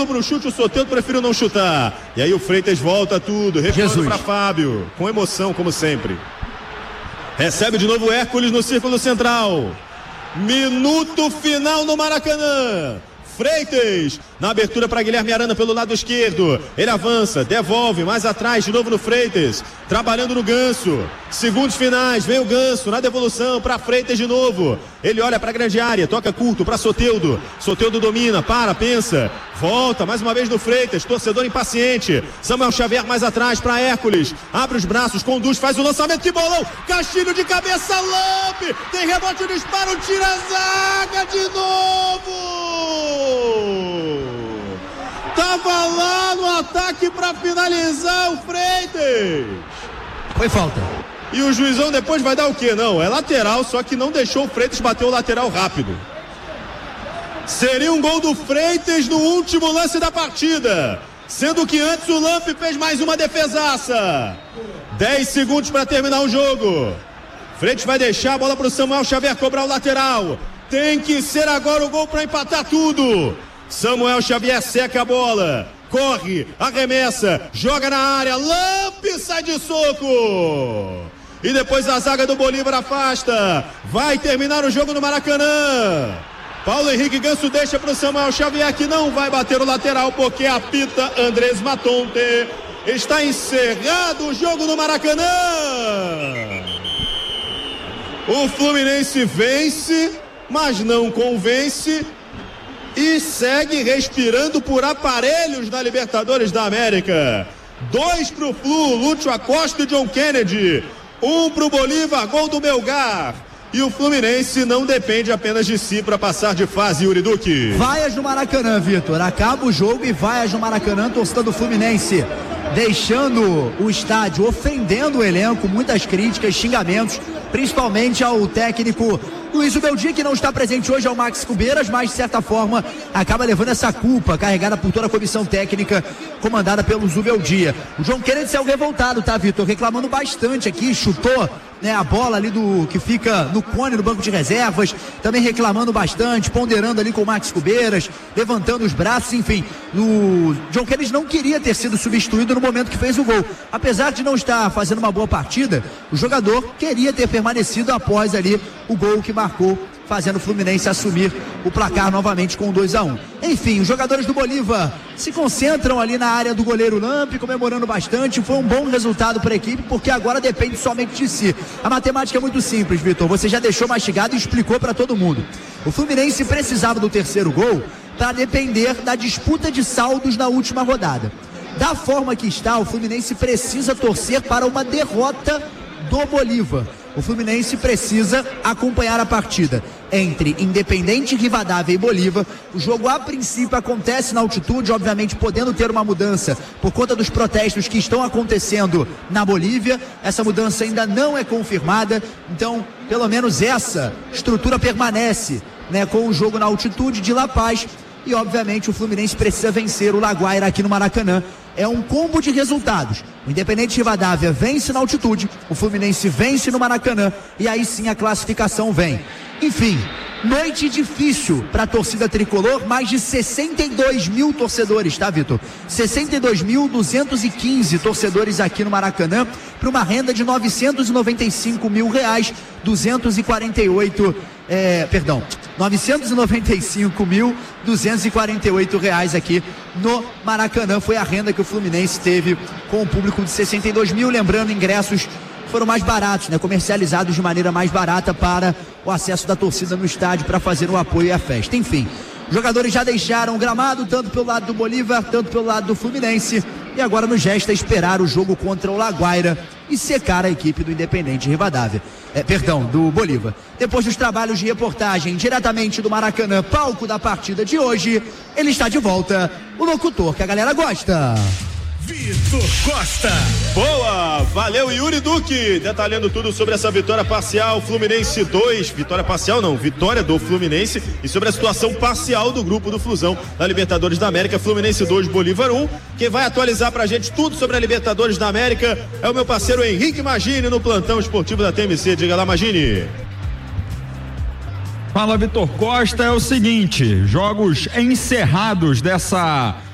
Danilo pro chute, o Soteldo preferiu não chutar. E aí o Freitas volta tudo, recuando para Fábio, com emoção como sempre. Recebe de novo o Hércules no círculo central. Minuto final no Maracanã. Freitas, na abertura para Guilherme Arana pelo lado esquerdo, ele avança, devolve, mais atrás, de novo no Freitas, trabalhando no Ganso, segundos finais, vem o Ganso na devolução para Freitas de novo, ele olha para a grande área, toca curto para Soteldo, Soteldo domina, pensa, volta mais uma vez no Freitas, torcedor impaciente, Samuel Xavier mais atrás para Hércules, abre os braços, conduz, faz o lançamento, que bolão, Castilho de cabeça, Lampe, tem rebote, disparo, tira a zaga de novo! Tava lá no ataque para finalizar o Freitas. Foi falta. E o juizão depois vai dar o quê? Não, é lateral, só que não deixou o Freitas bater o lateral rápido. Seria um gol do Freitas no último lance da partida, sendo que antes o Lampe fez mais uma defesaça. 10 segundos para terminar o jogo. Freitas vai deixar a bola para o Samuel Xavier cobrar o lateral. Tem que ser agora o gol para empatar tudo. Samuel Xavier seca a bola, corre, arremessa, joga na área, Lampe sai de soco. E depois a zaga do Bolívar afasta. Vai terminar o jogo no Maracanã. Paulo Henrique Ganso deixa para o Samuel Xavier, que não vai bater o lateral porque apita Andrés Matonte. Está encerrado o jogo no Maracanã. O Fluminense vence, mas não convence e segue respirando por aparelhos na Libertadores da América. 2 pro Flu, Lúcio Acosta e John Kennedy. 1 pro Bolívar, gol do Melgar. E o Fluminense não depende apenas de si para passar de fase, Yuri Duque. Vaias no Maracanã, Vitor. Acaba o jogo e vaias no Maracanã, torcida do Fluminense deixando o estádio, ofendendo o elenco, muitas críticas, xingamentos, principalmente ao técnico Luiz Ubeldia, que não está presente hoje, ao Max Cubeiras, mas de certa forma acaba levando essa culpa carregada por toda a comissão técnica comandada pelo Ubeldia. O John Kennedy saiu revoltado, tá, Vitor? Reclamando bastante aqui, chutou, né, a bola ali do que fica no cone no banco de reservas, também reclamando bastante, ponderando ali com o Max Cubeiras, levantando os braços, enfim. O John Kennedy não queria ter sido substituído no momento que fez o gol. Apesar de não estar fazendo uma boa partida, o jogador queria ter permanecido após ali o gol que marcou, fazendo o Fluminense assumir o placar novamente com 2-1. Enfim, os jogadores do Bolívar se concentram ali na área do goleiro Lampe, comemorando bastante. Foi um bom resultado para a equipe, porque agora depende somente de si. A matemática é muito simples, Vitor. Você já deixou mastigado e explicou para todo mundo. O Fluminense precisava do terceiro gol para depender da disputa de saldos na última rodada. Da forma que está, o Fluminense precisa torcer para uma derrota do Bolívar. O Fluminense precisa acompanhar a partida entre Independente, Rivadavia e Bolívar. O jogo a princípio acontece na altitude, obviamente podendo ter uma mudança por conta dos protestos que estão acontecendo na Bolívia. Essa mudança ainda não é confirmada, então pelo menos essa estrutura permanece, né, com o jogo na altitude de La Paz. E obviamente o Fluminense precisa vencer o La Guaira aqui no Maracanã. É um combo de resultados. O Independente Rivadavia vence na altitude, o Fluminense vence no Maracanã, e aí sim a classificação vem. Enfim, noite difícil para a torcida tricolor, mais de 62 mil torcedores, tá, Vitor? 62.215 torcedores aqui no Maracanã, para uma renda de R$995 mil, 995.248 reais aqui no Maracanã. Foi a renda que o Fluminense teve com o público de 62 mil. Lembrando, ingressos foram mais baratos, né? Comercializados de maneira mais barata para o acesso da torcida no estádio para fazer o apoio e a festa. Enfim, os jogadores já deixaram o gramado, tanto pelo lado do Bolívar, tanto pelo lado do Fluminense. E agora nos resta esperar o jogo contra o La Guaira e secar a equipe do Independente Rivadavia. Do Bolívar. Depois dos trabalhos de reportagem diretamente do Maracanã, palco da partida de hoje, ele está de volta, o locutor que a galera gosta. Vitor Costa. Boa, valeu Yuri Duque, detalhando tudo sobre essa vitória parcial, Fluminense 2, vitória parcial não, vitória do Fluminense, e sobre a situação parcial do grupo do Flusão na Libertadores da América. Fluminense 2, Bolívar 1. Quem vai atualizar pra gente tudo sobre a Libertadores da América é o meu parceiro Henrique Magini, no plantão esportivo da TMC. Diga lá, Magini. Fala, Vitor Costa. É o seguinte, jogos encerrados dessa